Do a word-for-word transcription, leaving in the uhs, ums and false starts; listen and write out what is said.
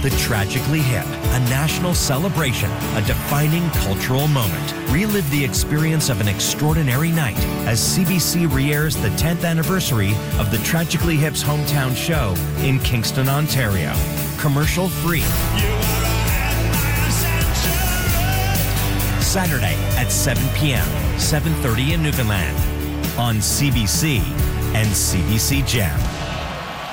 The Tragically Hip, a national celebration, a defining cultural moment. Relive the experience of an extraordinary night as C B C re-airs the tenth anniversary of the Tragically Hip's hometown show in Kingston, Ontario. Commercial free. Saturday at seven p.m., seven thirty in Newfoundland on C B C and C B C Gem.